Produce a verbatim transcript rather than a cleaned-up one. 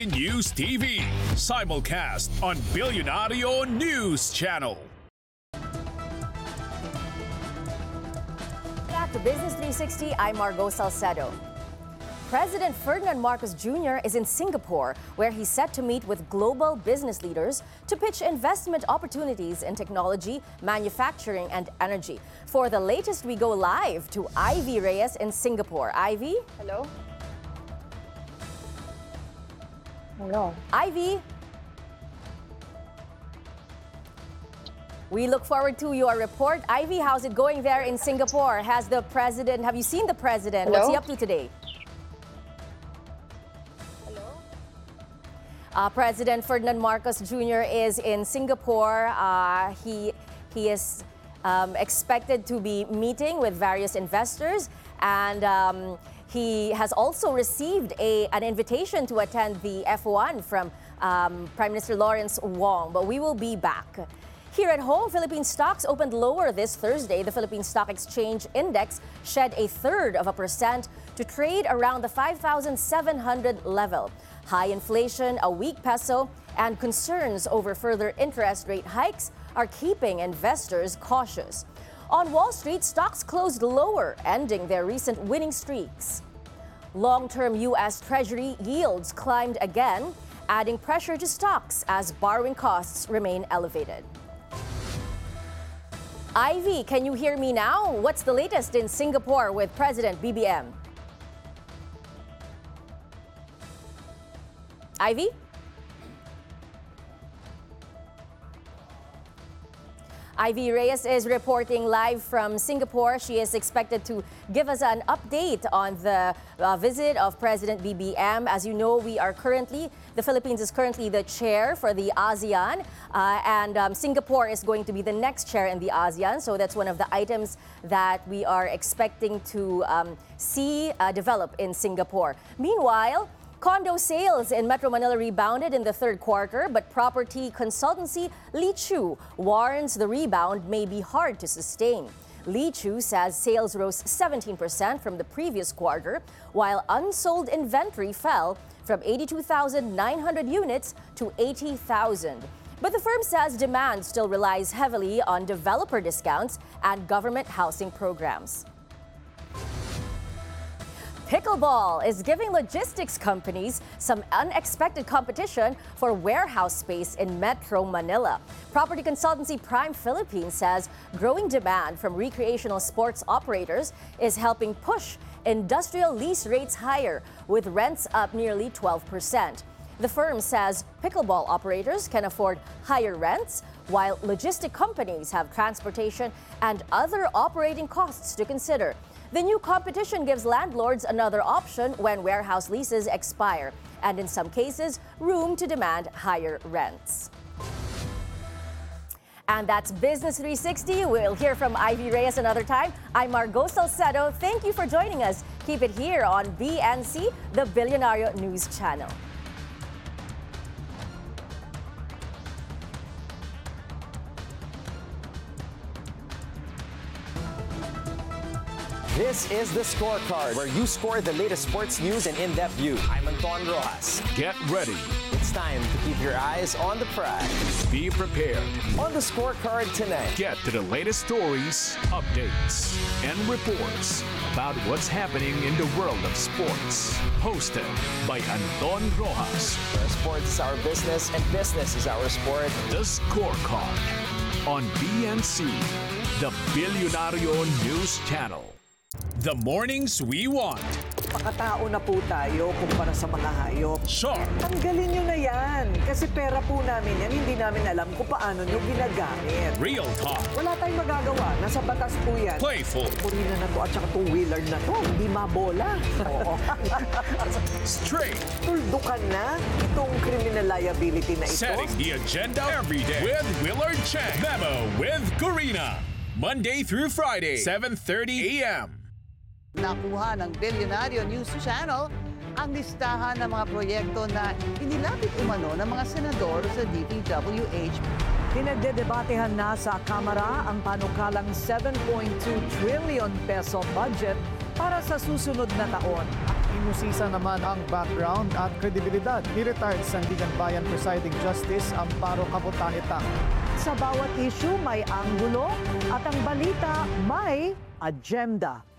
News T V, simulcast on Bilyonaryo News Channel. Back to Business three sixty, I'm Margo Salcedo. President Ferdinand Marcos Junior is in Singapore, where he's set to meet with global business leaders to pitch investment opportunities in technology, manufacturing, and energy. For the latest, we go live to Ivy Reyes in Singapore. Ivy? Hello? Hello. Ivy? We look forward to your report. Ivy, how's it going there in Singapore? Has the president, have you seen the president? Hello? What's he up to today? Hello? Uh, President Ferdinand Marcos Junior is in Singapore. Uh, he, he is um, expected to be meeting with various investors, and um, he has also received a, an invitation to attend the F one from um, Prime Minister Lawrence Wong, but we will be back. Here at home, Philippine stocks opened lower this Thursday. The Philippine Stock Exchange Index shed a third of a percent to trade around the five thousand seven hundred level. High inflation, a weak peso, and concerns over further interest rate hikes are keeping investors cautious. On Wall Street, stocks closed lower, ending their recent winning streaks. Long-term U S Treasury yields climbed again, adding pressure to stocks as borrowing costs remain elevated. Ivy, can you hear me now? What's the latest in Singapore with President B B M? Ivy? Ivy Reyes is reporting live from Singapore. She is expected to give us an update on the uh, visit of President B B M. As you know, we are currently, the Philippines is currently the chair for the ASEAN, uh, and um, Singapore is going to be the next chair in the ASEAN. So that's one of the items that we are expecting to um, see uh, develop in Singapore. Meanwhile, condo sales in Metro Manila rebounded in the third quarter, but property consultancy Lee Chu warns the rebound may be hard to sustain. Lee Chu says sales rose seventeen percent from the previous quarter, while unsold inventory fell from eighty-two thousand nine hundred units to eighty thousand. But the firm says demand still relies heavily on developer discounts and government housing programs. Pickleball is giving logistics companies some unexpected competition for warehouse space in Metro Manila. Property consultancy Prime Philippines says growing demand from recreational sports operators is helping push industrial lease rates higher, with rents up nearly twelve percent. The firm says pickleball operators can afford higher rents, while logistic companies have transportation and other operating costs to consider. The new competition gives landlords another option when warehouse leases expire, and in some cases, room to demand higher rents. And that's Business three sixty. We'll hear from Ivy Reyes another time. I'm Margo Salcedo. Thank you for joining us. Keep it here on B N C, the Bilyonaryo News Channel. This is The Scorecard, where you score the latest sports news and in-depth view. I'm Anton Rojas. Get ready. It's time to keep your eyes on the prize. Be prepared. On The Scorecard tonight, Get to the latest stories, updates, and reports about what's happening in the world of sports. Hosted by Anton Rojas. where sports is our business and business is our sport. The Scorecard on B N C, the Bilyonaryo News Channel. The mornings we want. Pakatao na po tayo kumpara sa mga hayop. Sharp, Tanggalin nyo na yan. Kasi pera po namin yan, hindi namin alam kung paano nyo ginagamit. real talk, Wala tayong magagawa. Nasa batas po yan. playful, Purina na to at saka two-wheeler na to. Hindi mabola. Oo. straight, Tuldukan na itong criminal liability na ito. setting the agenda every day with Willard Chang. Memo with Karina. Monday through Friday, seven thirty a m Nakuha ng Bilyonaryo News Channel ang listahan ng mga proyekto na inilapit umano ng mga senador sa D P W H. Pinagdedebatehan na sa Kamara ang panukalang seven point two trillion peso budget para sa susunod na taon. Inusisa naman ang background at kredibilidad ni retired Sandigan Bayan Presiding Justice Amparo Cabotahitang. Sa bawat issue may anggulo at ang balita may agenda.